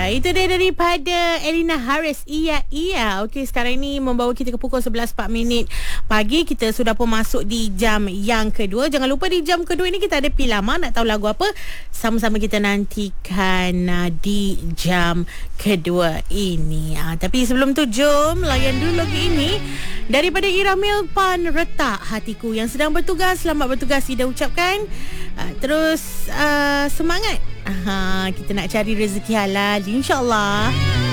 Itu dia daripada Elina Harris. Iya. Okey, sekarang ini membawa kita ke pukul 11:04 pagi. Kita sudah pun masuk di jam yang kedua. Jangan lupa di jam kedua ini kita ada Pilama. Nak tahu lagu apa? Sama-sama kita nantikan di jam kedua ini. Tapi sebelum tu jom layan dulu lagu ini daripada Iramil Pan Retak Hatiku. Yang sedang bertugas, selamat bertugas Ida ucapkan. Terus semangat. Kita nak cari rezeki halal, InsyaAllah.